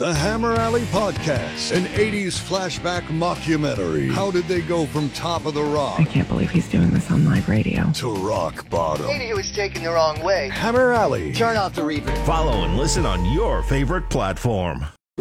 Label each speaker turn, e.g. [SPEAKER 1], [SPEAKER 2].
[SPEAKER 1] The Hammer Alley Podcast, an 80s flashback mockumentary. How did they go from Top of the Rock?
[SPEAKER 2] I can't believe he's doing this on live radio.
[SPEAKER 1] To rock bottom.
[SPEAKER 3] Maybe he was taken the wrong way.
[SPEAKER 1] Hammer Alley.
[SPEAKER 3] Turn off the reverb.
[SPEAKER 4] Follow and listen on your favorite platform.